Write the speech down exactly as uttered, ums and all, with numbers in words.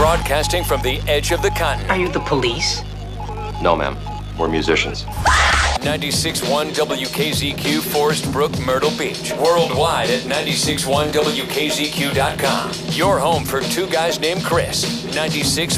Broadcasting from the edge of the continent. Are you the police? No, ma'am. We're musicians. ninety-six point one W K Z Q, Forest Brook, Myrtle Beach. Worldwide at ninety-six point one W K Z Q dot com. Your home for two guys named Chris. ninety-six